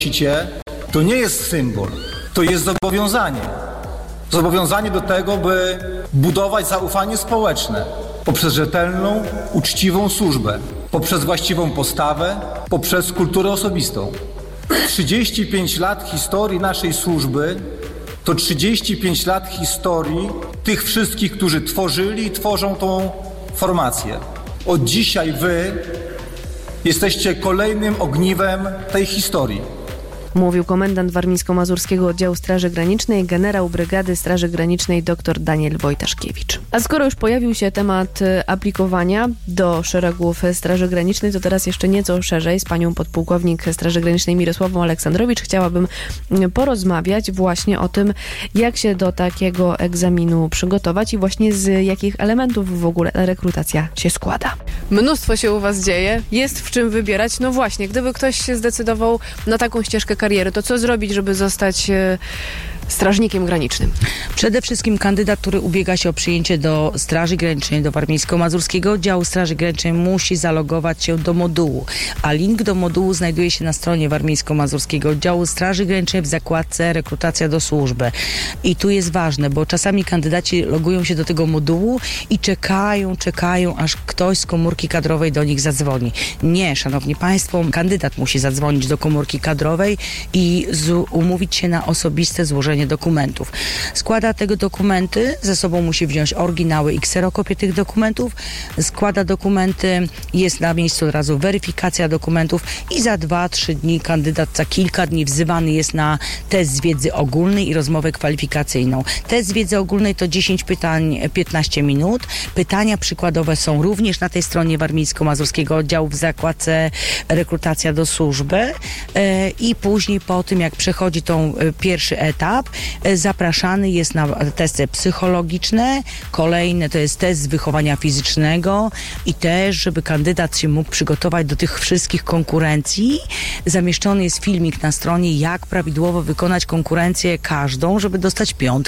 nosicie, to nie jest symbol, to jest zobowiązanie. Zobowiązanie do tego, by budować zaufanie społeczne poprzez rzetelną, uczciwą służbę, poprzez właściwą postawę, poprzez kulturę osobistą. 35 lat historii naszej służby to 35 lat historii tych wszystkich, którzy tworzyli i tworzą tą formację. Od dzisiaj wy jesteście kolejnym ogniwem tej historii. Mówił komendant Warmińsko-Mazurskiego Oddziału Straży Granicznej, generał Brygady Straży Granicznej dr Daniel Wojtaszkiewicz. A skoro już pojawił się temat aplikowania do szeregów Straży Granicznej, to teraz jeszcze nieco szerzej z panią podpułkownik Straży Granicznej Mirosławą Aleksandrowicz chciałabym porozmawiać właśnie o tym, jak się do takiego egzaminu przygotować i właśnie z jakich elementów w ogóle ta rekrutacja się składa. Mnóstwo się u was dzieje, jest w czym wybierać. No właśnie, gdyby ktoś się zdecydował na taką ścieżkę kariery, to co zrobić, żeby zostać strażnikiem granicznym? Przede wszystkim kandydat, który ubiega się o przyjęcie do Straży Granicznej, do Warmińsko-Mazurskiego Oddziału Straży Granicznej, musi zalogować się do modułu, a link do modułu znajduje się na stronie Warmińsko-Mazurskiego Oddziału Straży Granicznej w zakładce rekrutacja do służby. I tu jest ważne, bo czasami kandydaci logują się do tego modułu i czekają, aż ktoś z komórki kadrowej do nich zadzwoni. Nie, szanowni państwo, kandydat musi zadzwonić do komórki kadrowej i umówić się na osobiste złożenie dokumentów. Składa tego dokumenty, ze sobą musi wziąć oryginały i kserokopię tych dokumentów, składa dokumenty, jest na miejscu od razu weryfikacja dokumentów i za 2-3 dni kandydat, za kilka dni wzywany jest na test z wiedzy ogólnej i rozmowę kwalifikacyjną. Test z wiedzy ogólnej to 10 pytań, 15 minut. Pytania przykładowe są również na tej stronie Warmińsko-Mazurskiego Oddziału w zakładce rekrutacja do służby i później po tym, jak przechodzi tą pierwszy etap, zapraszany jest na testy psychologiczne, kolejne to jest test z wychowania fizycznego i też, żeby kandydat się mógł przygotować do tych wszystkich konkurencji, zamieszczony jest filmik na stronie, jak prawidłowo wykonać konkurencję każdą, żeby dostać 5.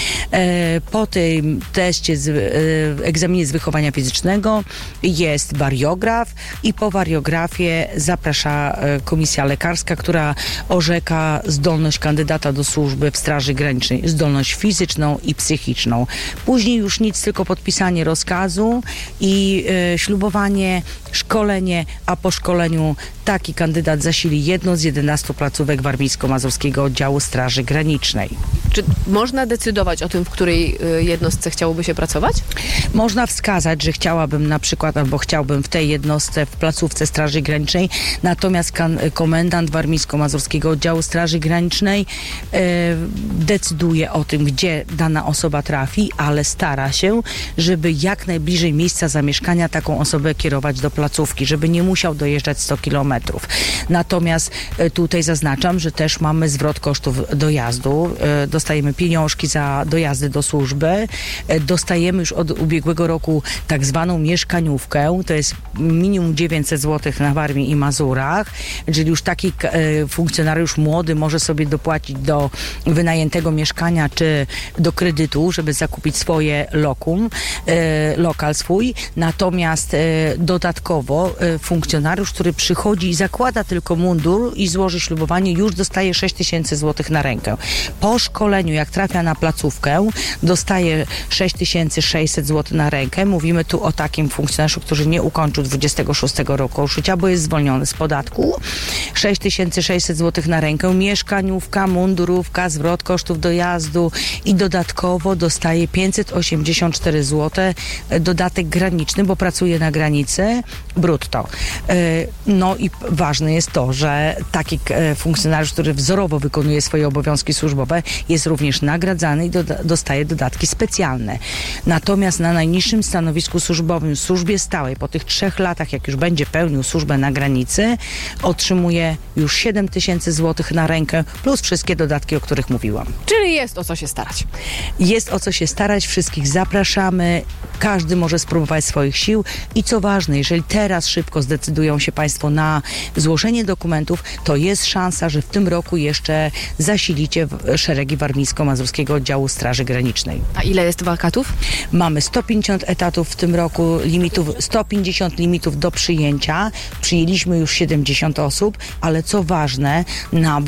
Po tym teście, egzaminie z wychowania fizycznego jest wariograf i po wariografie zaprasza komisja lekarska, która orzeka zdolność kandydata do służby w Straży Granicznej, zdolność fizyczną i psychiczną. Później już nic, tylko podpisanie rozkazu i ślubowanie, szkolenie, a po szkoleniu taki kandydat zasili jedną z 11 placówek Warmińsko-Mazurskiego Oddziału Straży Granicznej. Czy można decydować o tym, w której jednostce chciałoby się pracować? Można wskazać, że chciałabym na przykład, albo chciałbym w tej jednostce, w placówce Straży Granicznej, natomiast komendant Warmińsko-Mazurskiego Oddziału Straży Granicznej decyduje o tym, gdzie dana osoba trafi, ale stara się, żeby jak najbliżej miejsca zamieszkania taką osobę kierować do placówki, żeby nie musiał dojeżdżać 100 kilometrów. Natomiast tutaj zaznaczam, że też mamy zwrot kosztów dojazdu. Dostajemy pieniążki za dojazdy do służby. Dostajemy już od ubiegłego roku tak zwaną mieszkaniówkę. To jest minimum 900 zł na Warmii i Mazurach, czyli już taki funkcjonariusz młody może sobie dopłacić do wynajętego mieszkania czy do kredytu, żeby zakupić swoje lokal swój. Natomiast dodatkowo funkcjonariusz, który przychodzi i zakłada tylko mundur i złoży ślubowanie, już dostaje 6000 zł na rękę. Po szkoleniu, jak trafia na placówkę, dostaje 6600 zł na rękę. Mówimy tu o takim funkcjonariuszu, który nie ukończył 26 roku życia, bo jest zwolniony z podatku. 6600 zł na rękę, mieszkaniówka, mundurówka, zwrot kosztów dojazdu i dodatkowo dostaje 584 zł dodatek graniczny, bo pracuje na granicy brutto. No i ważne jest to, że taki funkcjonariusz, który wzorowo wykonuje swoje obowiązki służbowe, jest również nagradzany i dostaje dodatki specjalne. Natomiast na najniższym stanowisku służbowym w służbie stałej, po tych 3 latach, jak już będzie pełnił służbę na granicy, otrzymuje już 7000 zł na rękę, plus wszystkie dodatki, o których mówię. mówiłam. Czyli jest o co się starać. Jest o co się starać, wszystkich zapraszamy, każdy może spróbować swoich sił i co ważne, jeżeli teraz szybko zdecydują się Państwo na złożenie dokumentów, to jest szansa, że w tym roku jeszcze zasilicie szeregi Warmińsko-Mazurskiego Oddziału Straży Granicznej. A ile jest wakatów? Mamy 150 etatów w tym roku, 150 limitów do przyjęcia. Przyjęliśmy już 70 osób, ale co ważne, nabór